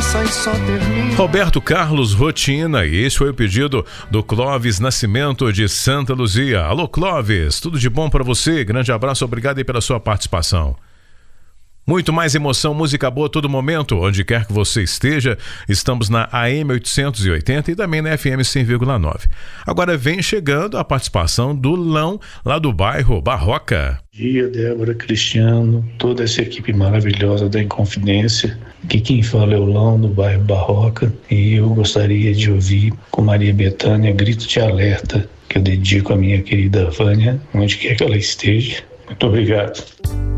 começa e só termina. Roberto Carlos, Rotina, e esse foi o pedido do Clóvis Nascimento de Santa Luzia. Alô Clóvis, tudo de bom para você, grande abraço, obrigado aí pela sua participação. Muito mais emoção, música boa a todo momento, onde quer que você esteja. Estamos na AM 880 e também na FM 100,9. Agora vem chegando a participação do Lão, lá do bairro Barroca. Bom dia, Débora, Cristiano, toda essa equipe maravilhosa da Inconfidência. Aqui quem fala é o Lão, do bairro Barroca, e eu gostaria de ouvir com Maria Bethânia Grito de Alerta, que eu dedico à minha querida Vânia, onde quer que ela esteja. Muito obrigado.